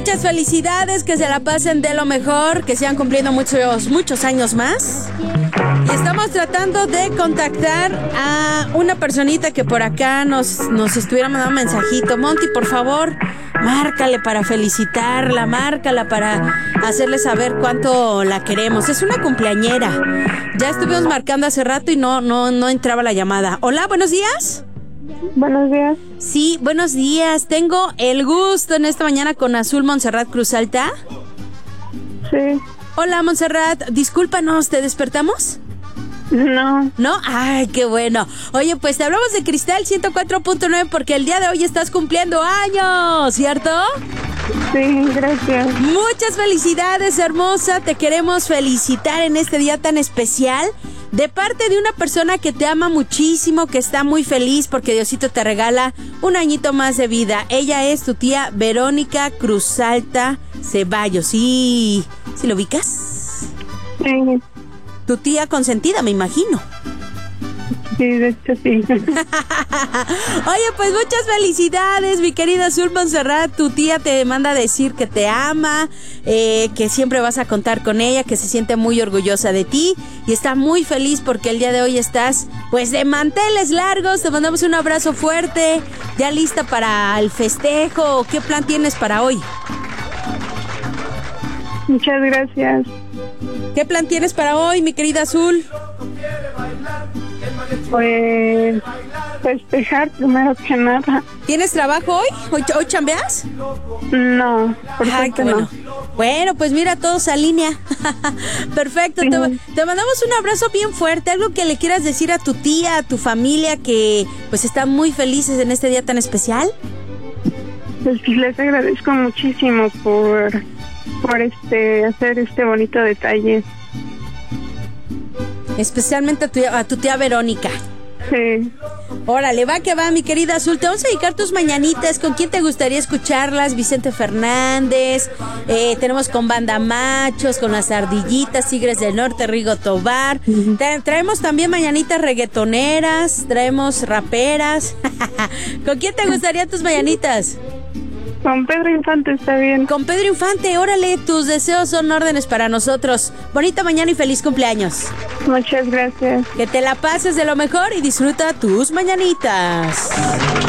Muchas felicidades, que se la pasen de lo mejor, que sigan cumpliendo muchos años más. Y estamos tratando de contactar a una personita que por acá nos estuviera mandando un mensajito. Monty, por favor, márcale para felicitarla, márcala para hacerle saber cuánto la queremos. Es una cumpleañera. Ya estuvimos marcando hace rato y no entraba la llamada. Hola, buenos días. Buenos días. Sí, buenos días. Tengo el gusto en esta mañana con Azul Montserrat Cruz Alta. Sí. Hola, Montserrat. Discúlpanos, ¿te despertamos? No. ¿No? Ay, qué bueno. Oye, pues te hablamos de Cristal 104.9 porque el día de hoy estás cumpliendo años, ¿cierto? Sí, gracias. Muchas felicidades, hermosa. Te queremos felicitar en este día tan especial, de parte de una persona que te ama muchísimo, que está muy feliz porque Diosito te regala un añito más de vida. Ella es tu tía Verónica Cruz Alta Ceballos. ¿Sí lo ubicas? Sí. Tu tía consentida, me imagino. Sí, de hecho sí. Oye, pues muchas felicidades, mi querida Azul Montserrat. Tu tía te manda a decir que te ama, que siempre vas a contar con ella, que se siente muy orgullosa de ti y está muy feliz porque el día de hoy estás pues de manteles largos. Te mandamos un abrazo fuerte. ¿Ya lista para el festejo? ¿Qué plan tienes para hoy? Muchas gracias. ¿Qué plan tienes para hoy, mi querida Azul? Pues festejar primero que nada. ¿Tienes trabajo hoy? ¿Hoy chambeas? No, por suerte bueno. no. Bueno, pues mira, todos a línea. Perfecto, Sí. te mandamos un abrazo bien fuerte. Algo que le quieras decir a tu tía, a tu familia, que pues están muy felices en este día tan especial. Pues les agradezco muchísimo por hacer este bonito detalle. Especialmente a tu tía Verónica. Sí. Órale, va que va, mi querida Azul. Te vamos a dedicar tus mañanitas. ¿Con quién te gustaría escucharlas? Vicente Fernández. Tenemos con Banda Machos, con las Ardillitas, Tigres del Norte, Rigo Tobar. Uh-huh. Traemos también mañanitas reggaetoneras. Traemos raperas. ¿Con quién te gustaría tus mañanitas? Con Pedro Infante está bien. Con Pedro Infante, órale, tus deseos son órdenes para nosotros. Bonita mañana y feliz cumpleaños. Muchas gracias. Que te la pases de lo mejor y disfruta tus mañanitas.